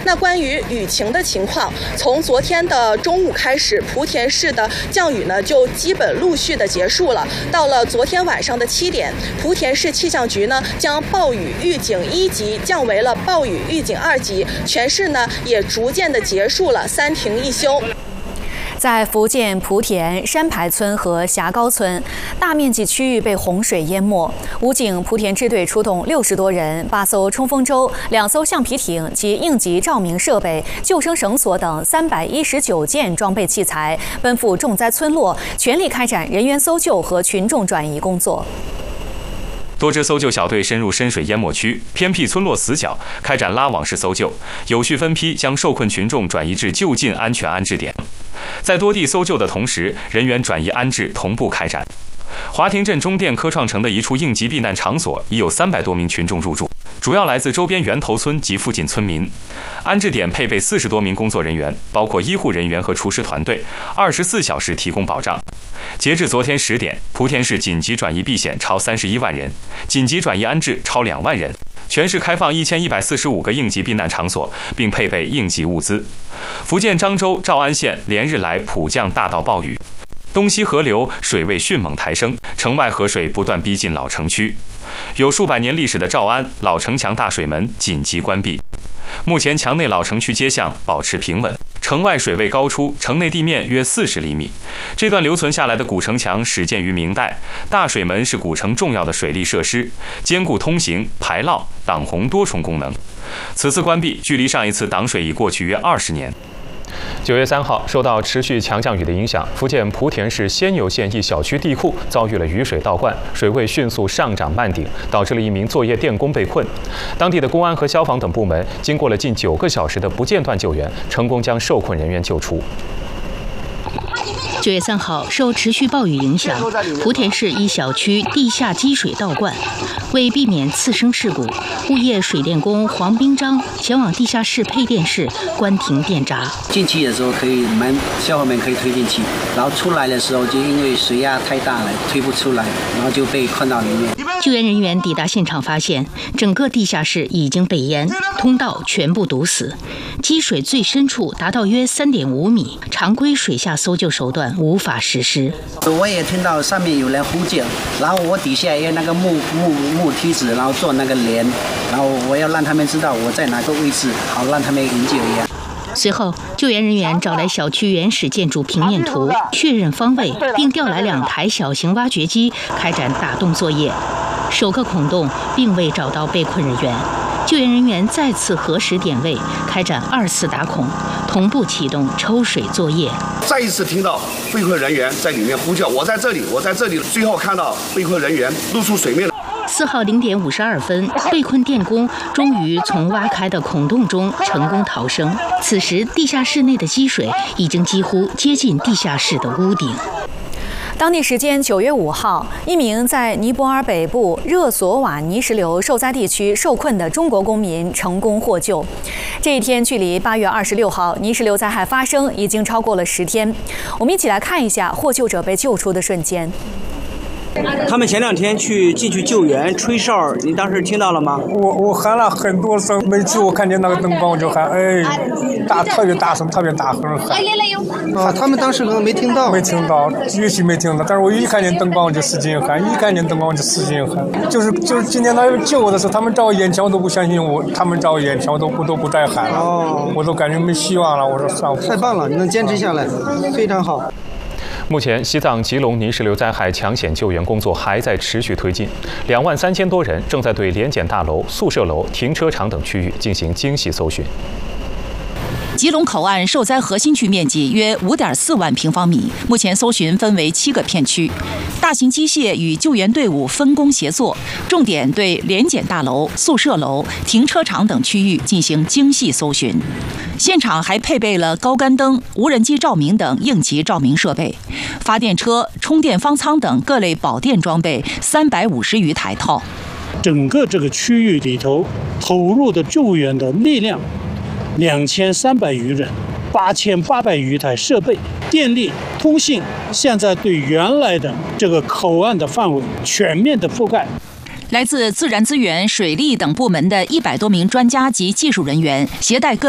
那关于雨情的情况，从昨天的中午开始，莆田市的降雨呢就基本陆续的结束了。到了昨天晚上的7点，莆田市气象局呢将暴雨预警1级降为了暴雨预警2级，全市呢也逐渐的结束了3停1休。 在福建莆田山排村和霞高村，大面积区域被洪水淹没。武警莆田支队出动60多人、8艘冲锋舟、2艘橡皮艇及应急照明设备、救生绳索等319件装备器材，奔赴重灾村落，全力开展人员搜救和群众转移工作。 多支搜救小队深入深水淹没区、偏僻村落死角，开展拉网式搜救，有序分批将受困群众转移至就近安全安置点。在多地搜救的同时，人员转移安置同步开展。华亭镇中甸科创城的一处应急避难场所已有300多名群众入住，主要来自周边源头村及附近村民。安置点配备40多名工作人员，包括医护人员和厨师团队，24小时提供保障。截至昨天10点，莆田市紧急转移避险超31万人，紧急转移安置超2万人。全市开放1145个应急避难场所，并配备应急物资。福建漳州、诏安县连日来普降大到暴雨，东西河流水位迅猛抬升，城外河水不断逼近老城区。有数百年历史的诏安老城墙大水门紧急关闭。目前墙内老城区街巷保持平稳，城外水位高出城内地面约40厘米。这段留存下来的古城墙始建于明代，大水门是古城重要的水利设施，兼顾通行、排涝、挡洪多重功能。此次关闭，距离上一次挡水已过去约20年。9月3号，受到持续强降雨的影响，福建莆田市仙游县一小区地库遭遇了雨水倒灌，水位迅速上涨漫顶，导致了一名作业电工被困。当地的公安和消防等部门经过了近9个小时的不间断救援，成功将受困人员救出。 9月3号，受持续暴雨影响，莆田市一小区地下积水倒灌。为避免次生事故，物业水电工黄斌章前往地下室配电室关停电闸。 进去的时候消防门可以推进去，然后出来的时候就因为水压太大了，推不出来，然后就被困到里面。 救援人员抵达现场，发现整个地下室已经被淹，通道全部堵死，积水最深处达到约3.5米，常规水下搜救手段无法实施。 我也听到上面有人呼救，然后我底下也有那个木梯子，然后做那个帘，然后我要让他们知道我在哪个位置，好让他们营救一样。 随后，救援人员找来小区原始建筑平面图，确认方位，并调来2台小型挖掘机，开展打洞作业。首个孔洞并未找到被困人员，救援人员再次核实点位，开展2次打孔，同步启动抽水作业。 再一次听到被困人员在里面呼叫，我在这里，我在这里。最后看到被困人员露出水面。 4号0点52分，被困电工终于从挖开的孔洞中成功逃生。此时，地下室内的积水已经几乎接近地下室的屋顶。 当地时间9月5号，一名在尼泊尔北部热索瓦泥石流受灾地区受困的中国公民成功获救。这一天距离8月26号泥石流灾害发生已经超过了10天。我们一起来看一下获救者被救出的瞬间。 他们前2天进去救援吹哨，你当时听到了吗？ 我喊了很多声，每次我看见那个灯光我就喊，特别大声，特别大声喊。 他们当时可能没听到， 也许没听到，但是我一看见灯光我就使劲喊，一看见灯光我就使劲喊。就是今天他救我的时候，他们照我眼前我都不相信我，他们照我眼前我都不再喊了，我都感觉没希望了。我说算了， 太棒了，你能坚持下来，非常好。 目前，西藏吉隆泥石流灾害抢险救援工作还在持续推进，2万3000多人正在对联检大楼、宿舍楼、停车场等区域进行精细搜寻。 吉隆口岸受灾核心区面积约5.4万平方米，目前搜寻分为7个片区，大型机械与救援队伍分工协作，重点对联检大楼、宿舍楼、停车场等区域进行精细搜寻。现场还配备了高杆灯、无人机照明等应急照明设备，发电车、充电方舱等各类保电装备350余台套。 整个这个区域里头投入的救援的力量2300余人，8800余台设备，电力、通信，现在对原来的这个口岸的范围全面的覆盖。 来自自然资源、水利等部门的100多名专家及技术人员携带各